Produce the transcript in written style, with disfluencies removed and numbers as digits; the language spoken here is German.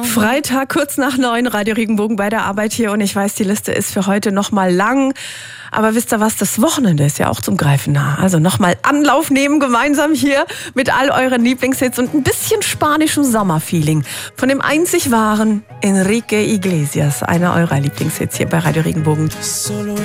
Freitag, kurz nach 9, Radio Regenbogen bei der Arbeit hier. Und ich weiß, die Liste ist für heute nochmal lang. Aber wisst ihr was, das Wochenende ist ja auch zum Greifen nah. Also nochmal Anlauf nehmen gemeinsam hier mit all euren Lieblingshits und ein bisschen spanischem Sommerfeeling. Von dem einzig wahren Enrique Iglesias, einer eurer Lieblingshits hier bei Radio Regenbogen.